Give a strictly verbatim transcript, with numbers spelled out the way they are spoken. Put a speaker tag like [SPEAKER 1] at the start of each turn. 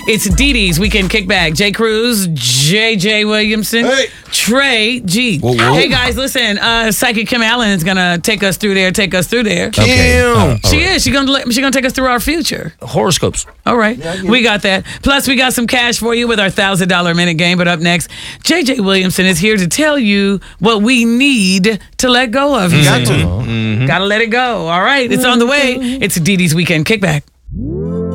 [SPEAKER 1] It's Dee Dee's Weekend Kickback. Jay Cruz, J J Williamson,
[SPEAKER 2] Hey.
[SPEAKER 1] Trey G.
[SPEAKER 2] Whoa, whoa.
[SPEAKER 1] Hey, guys, listen. Uh, Psychic Kim Allen is going to take us through there, take us through there.
[SPEAKER 2] Kim.
[SPEAKER 3] Uh,
[SPEAKER 1] She is. She's going to she's gonna take us through our future.
[SPEAKER 3] Horoscopes.
[SPEAKER 1] All right. We got that. Plus, we got some cash for you with our one thousand dollars minute game. But up next, J J Williamson is here to tell you what we need to let go of.
[SPEAKER 2] Got to.
[SPEAKER 1] Mm-hmm. Got to let it go. All right. It's on the way. It's Dee Dee's Weekend Kickback.